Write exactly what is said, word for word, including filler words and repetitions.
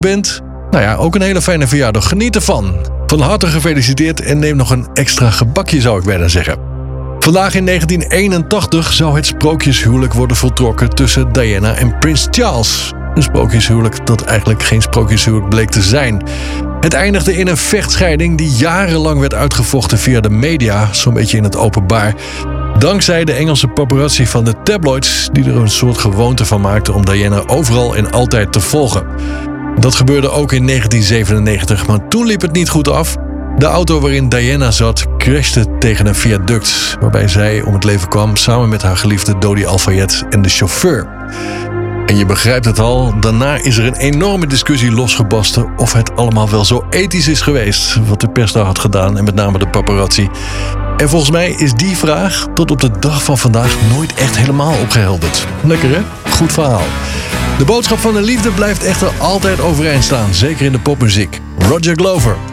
bent, nou ja, ook een hele fijne verjaardag. Geniet ervan. Van harte gefeliciteerd en neem nog een extra gebakje, zou ik bijna zeggen. Vandaag in negentien eenentachtig zou het sprookjeshuwelijk worden voltrokken tussen Diana en prins Charles. Een sprookjeshuwelijk dat eigenlijk geen sprookjeshuwelijk bleek te zijn. Het eindigde in een vechtscheiding die jarenlang werd uitgevochten via de media, zo'n beetje in het openbaar. Dankzij de Engelse paparazzi van de tabloids, die er een soort gewoonte van maakten om Diana overal en altijd te volgen. Dat gebeurde ook in negentien zevenennegentig, maar toen liep het niet goed af. De auto waarin Diana zat crashte tegen een viaduct, waarbij zij om het leven kwam samen met haar geliefde Dodi Al-Fayed en de chauffeur. En je begrijpt het al, daarna is er een enorme discussie losgebarsten of het allemaal wel zo ethisch is geweest wat de pers daar had gedaan en met name de paparazzi. En volgens mij is die vraag tot op de dag van vandaag nooit echt helemaal opgehelderd. Lekker hè? Goed verhaal. De boodschap van de liefde blijft echter altijd overeind staan, zeker in de popmuziek. Roger Glover.